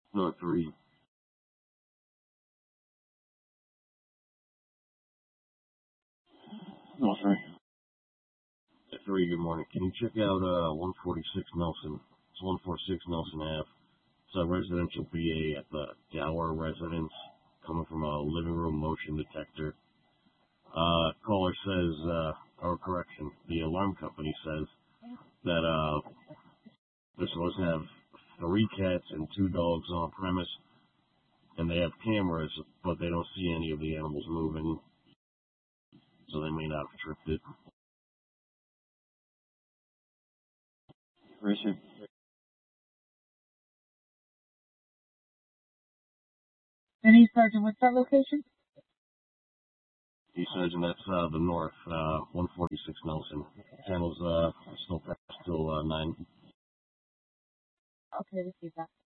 No, 3. No, 3. 3, good morning. Can you check out 146 Nelson? It's 146 Nelson Ave. It's a residential BA at the Gower residence, coming from a living room motion detector. Caller says, or correction, the alarm company says that they're supposed to have 3 cats and 2 dogs on premise, and they have cameras, but they don't see any of the animals moving, so they may not have tripped it. Richard. Any Sergeant, what's that location? Sergeant, that's the north, 146 Nelson. Channel's still pressed till 9. Okay, receive that.